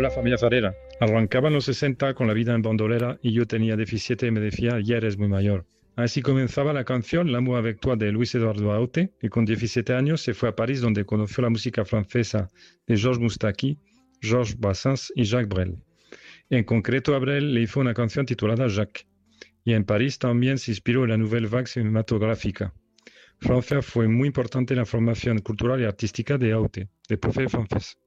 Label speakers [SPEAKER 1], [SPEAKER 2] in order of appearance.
[SPEAKER 1] Hola familia Farera. Arrancaba en los 60 con la vida en bandolera y yo tenía 17 y me decía, ya eres muy mayor. Así comenzaba la canción L'amour avec toi de Luis Eduardo Aute, y con 17 años se fue a París donde conoció la música francesa de Georges Moustaki, Georges Brassens y Jacques Brel. En concreto a Brel le hizo una canción titulada Jacques. Y en París también se inspiró en la nouvelle vague cinematográfica. Francia fue muy importante en la formación cultural y artística de Aute, de profe francés.